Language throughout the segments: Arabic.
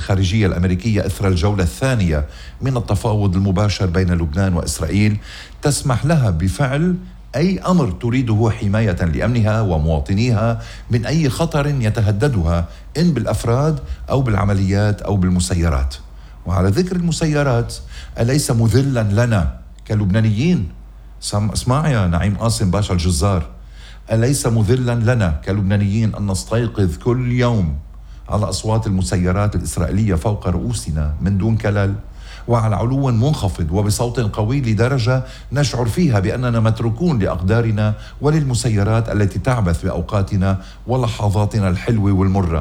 الخارجية الأمريكية إثر الجولة الثانية من التفاوض المباشر بين لبنان وإسرائيل تسمح لها بفعل أي أمر تريده حماية لأمنها ومواطنيها من أي خطر يتهددها إن بالأفراد أو بالعمليات أو بالمسيرات. وعلى ذكر المسيرات، أليس مذلا لنا كلبنانيين؟ اسمع يا نعيم قاسم باشا الجزار، أليس مذلا لنا كلبنانيين أن نستيقظ كل يوم على أصوات المسيرات الإسرائيلية فوق رؤوسنا من دون كلل، وعلى علو منخفض وبصوت قوي لدرجة نشعر فيها بأننا متروكون لأقدارنا وللمسيرات التي تعبث بأوقاتنا ولحظاتنا الحلوة والمرة؟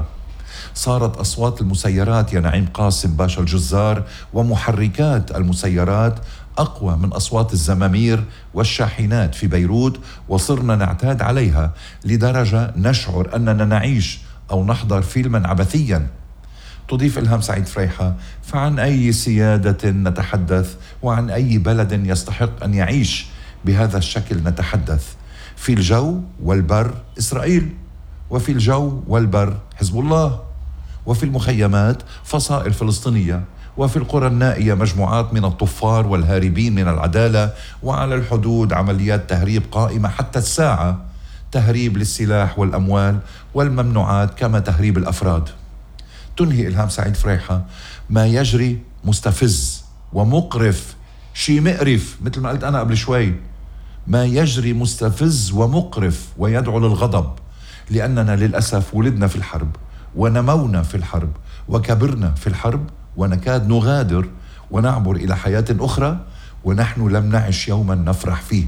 صارت أصوات المسيرات يا نعيم قاسم باشا الجزار ومحركات المسيرات أقوى من أصوات الزمامير والشاحنات في بيروت، وصرنا نعتاد عليها لدرجة نشعر أننا نعيش أو نحضر فيلما عبثيا. تضيف إلهام سعيد فريحة: فعن أي سيادة نتحدث وعن أي بلد يستحق أن يعيش بهذا الشكل نتحدث؟ في الجو والبر إسرائيل، وفي الجو والبر حزب الله، وفي المخيمات فصائل فلسطينية، وفي القرى النائية مجموعات من الطفار والهاربين من العدالة، وعلى الحدود عمليات تهريب قائمة حتى الساعة، تهريب للسلاح والأموال والممنوعات كما تهريب الأفراد. تنهي إلهام سعيد فريحة: ما يجري مستفز ومقرف، شي مقرف مثل ما قلت أنا قبل شوي، ما يجري مستفز ومقرف ويدعو للغضب، لأننا للأسف ولدنا في الحرب ونمونا في الحرب وكبرنا في الحرب، ونكاد نغادر ونعبر إلى حياة أخرى ونحن لم نعش يوما نفرح فيه.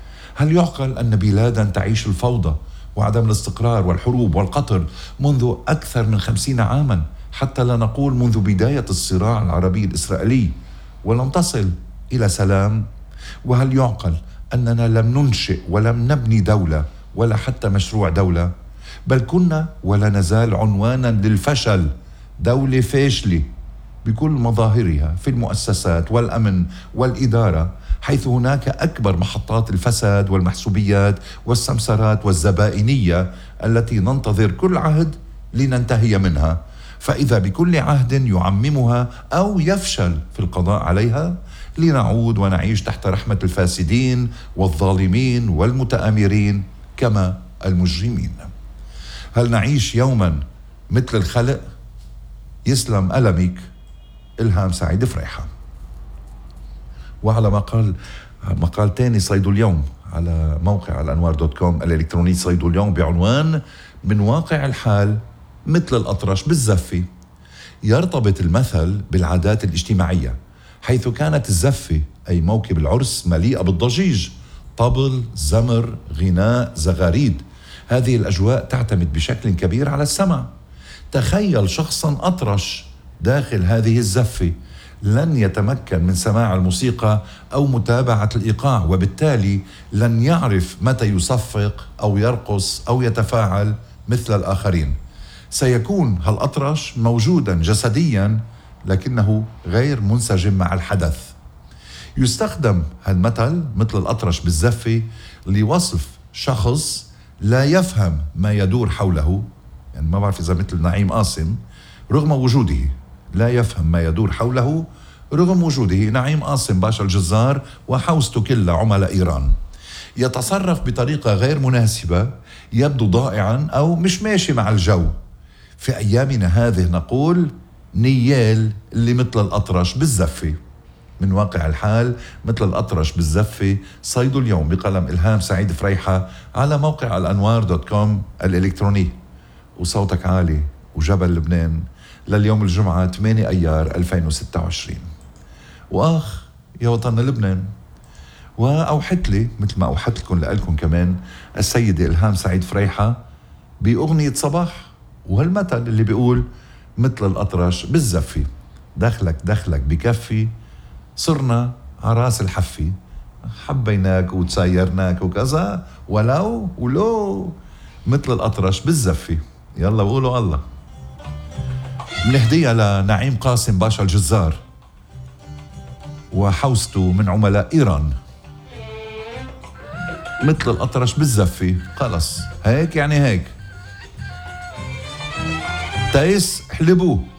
هل يعقل أن بلادا تعيش الفوضى وعدم الاستقرار والحروب والقتل منذ أكثر من 50 عاما، حتى لا نقول منذ بداية الصراع العربي الإسرائيلي، ولم تصل إلى سلام؟ وهل يعقل أننا لم ننشئ ولم نبني دولة ولا حتى مشروع دولة، بل كنا ولا نزال عنوانا للفشل، دولة فاشلة بكل مظاهرها في المؤسسات والأمن والإدارة، حيث هناك أكبر محطات الفساد والمحسوبيات والسمسرات والزبائنية التي ننتظر كل عهد لننتهي منها، فإذا بكل عهد يعممها أو يفشل في القضاء عليها لنعود ونعيش تحت رحمة الفاسدين والظالمين والمتآمرين كما المجرمين. هل نعيش يوما مثل الخلق؟ يسلم ألمك إلهام سعيد فريحة. وعلى مقال تاني صيد اليوم على موقع الأنوار.com الإلكتروني، صيد اليوم بعنوان: من واقع الحال مثل الأطرش بالزفة. يرتبط المثل بالعادات الاجتماعية، حيث كانت الزفة أي موكب العرس مليئة بالضجيج، طبل، زمر، غناء، زغاريد. هذه الأجواء تعتمد بشكل كبير على السمع. تخيل شخصا أطرش داخل هذه الزفة، لن يتمكن من سماع الموسيقى أو متابعة الإيقاع، وبالتالي لن يعرف متى يصفق أو يرقص أو يتفاعل مثل الآخرين. سيكون هالأطرش موجودا جسديا لكنه غير منسجم مع الحدث. يستخدم هالمثل مثل الأطرش بالزفة لوصف شخص لا يفهم ما يدور حوله، يعني ما بعرف إذا مثل نعيم قاسم رغم وجوده لا يفهم ما يدور حوله، رغم وجوده نعيم قاسم باشا الجزار وحوزته كلها عملاء إيران. يتصرف بطريقة غير مناسبة، يبدو ضائعا أو مش ماشي مع الجو. في أيامنا هذه نقول نيال اللي مثل الأطرش بالزفة. من واقع الحال مثل الأطرش بالزفة، صيد اليوم بقلم إلهام سعيد فريحة على موقع الأنوار.com الإلكتروني. وصوتك عالي وجبل لبنان لليوم الجمعة 8 أيار 2026. وآخ يا وطن لبنان. وأوحت لي مثل ما أوحت لكم كمان السيدة إلهام سعيد فريحة بأغنية صباح، وهالمثل اللي بيقول مثل الأطرش بالزفة. دخلك بكفي، صرنا عراس الحفي، حبيناك وتسايرناك وكذا، ولو مثل الأطرش بالزفة. يلا بقولوا الله. بنهديها لنعيم قاسم باشا الجزار وحوزته من عملاء إيران. مثل الأطرش بالزفة، خلص هيك يعني هيك، تايس حلبوه.